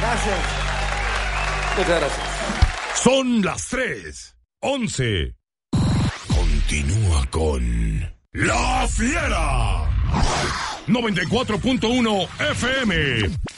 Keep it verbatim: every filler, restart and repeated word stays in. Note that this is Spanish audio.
Gracias. Muchas gracias. Son las tres, once. Continúa con La Fiera. noventa y cuatro punto uno F M.